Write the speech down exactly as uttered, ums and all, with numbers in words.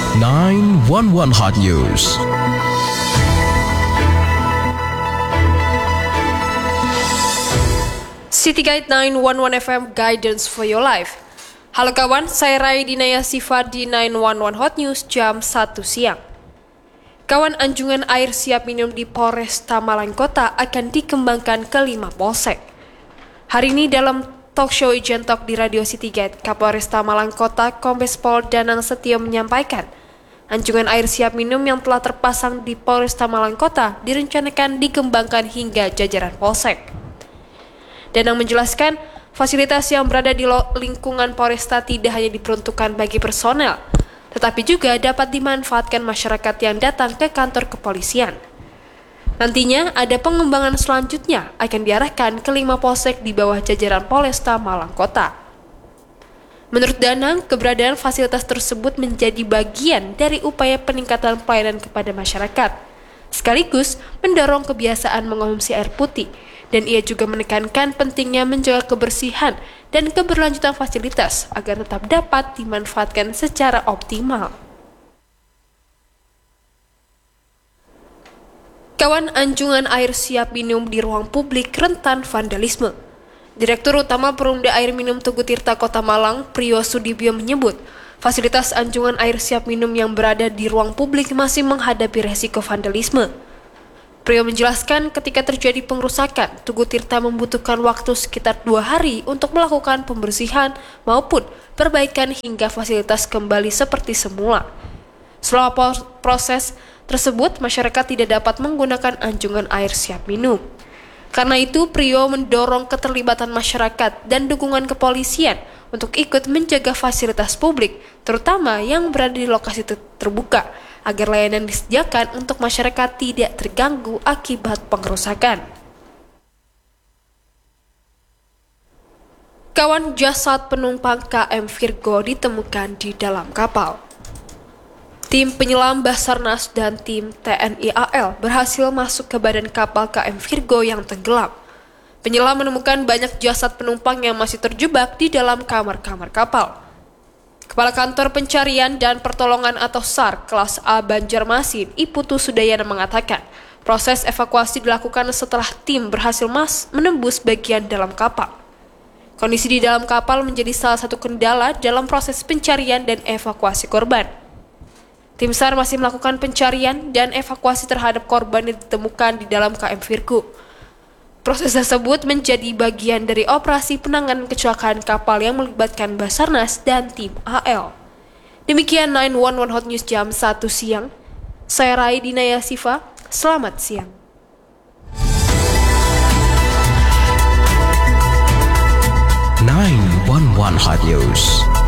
sembilan satu satu Hot News. City Guide sembilan satu satu F M Guidance for Your Life. Halo kawan, saya Rai Dinaya Siva di sembilan satu satu Hot News jam satu siang. Kawan, anjungan air siap minum di Polresta Malang Kota akan dikembangkan ke lima polsek. Hari ini dalam talk show Ijen Talk di Radio City Guide, Kapolresta Malang Kota Kombes Pol Danang Setio menyampaikan, anjungan air siap minum yang telah terpasang di Polresta Malang Kota direncanakan dikembangkan hingga jajaran polsek. Danang menjelaskan, fasilitas yang berada di lingkungan Polresta tidak hanya diperuntukkan bagi personel, tetapi juga dapat dimanfaatkan masyarakat yang datang ke kantor kepolisian. Nantinya ada pengembangan selanjutnya akan diarahkan ke lima polsek di bawah jajaran Polresta Malang Kota. Menurut Danang, keberadaan fasilitas tersebut menjadi bagian dari upaya peningkatan pelayanan kepada masyarakat, sekaligus mendorong kebiasaan mengonsumsi air putih, dan ia juga menekankan pentingnya menjaga kebersihan dan keberlanjutan fasilitas agar tetap dapat dimanfaatkan secara optimal. Kawan, anjungan air siap minum di ruang publik rentan vandalisme. Direktur Utama Perumda Air Minum Tugu Tirta Kota Malang, Priyo Sudibyo menyebut, fasilitas anjungan air siap minum yang berada di ruang publik masih menghadapi resiko vandalisme. Priyo menjelaskan ketika terjadi pengerusakan, Tugu Tirta membutuhkan waktu sekitar dua hari untuk melakukan pembersihan maupun perbaikan hingga fasilitas kembali seperti semula. Selama proses tersebut, masyarakat tidak dapat menggunakan anjungan air siap minum. Karena itu, Priyo mendorong keterlibatan masyarakat dan dukungan kepolisian untuk ikut menjaga fasilitas publik, terutama yang berada di lokasi terbuka, agar layanan disediakan untuk masyarakat tidak terganggu akibat pengerusakan. Kawan, jasad penumpang K M Virgo ditemukan di dalam kapal. Tim penyelam Basarnas dan tim T N I A L berhasil masuk ke badan kapal K M Virgo yang tenggelam. Penyelam menemukan banyak jasad penumpang yang masih terjebak di dalam kamar-kamar kapal. Kepala Kantor Pencarian dan Pertolongan atau S A R kelas A Banjarmasin, Iputu Sudayana mengatakan, proses evakuasi dilakukan setelah tim berhasil mas menembus bagian dalam kapal. Kondisi di dalam kapal menjadi salah satu kendala dalam proses pencarian dan evakuasi korban. Tim S A R masih melakukan pencarian dan evakuasi terhadap korban yang ditemukan di dalam K M Virgo. Proses tersebut menjadi bagian dari operasi penanganan kecelakaan kapal yang melibatkan Basarnas dan tim A L. Demikian sembilan satu satu Hot News jam satu siang. Saya Rai Dinaya Siva, selamat siang. sembilan satu satu Hot News.